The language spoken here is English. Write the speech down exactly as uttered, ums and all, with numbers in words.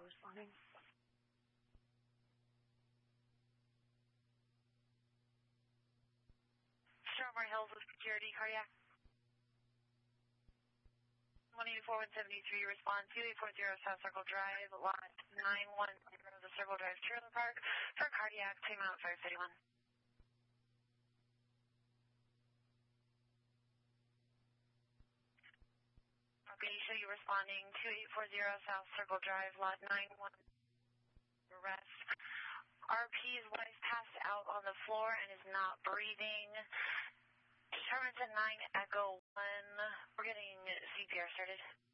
responding. Strawberry Hills with security, cardiac. one eighty-four, one seventy-three, respond two eight four zero South Circle Drive, lot nine one zero, the Circle Drive Trailer Park, for cardiac, two Mount five thirty-one. Okay, show you responding two eight four zero South Circle Drive, lot nine one, arrest. R P's wife passed out on the floor and is not breathing. Determined to nine Echo one. We're getting C P R started.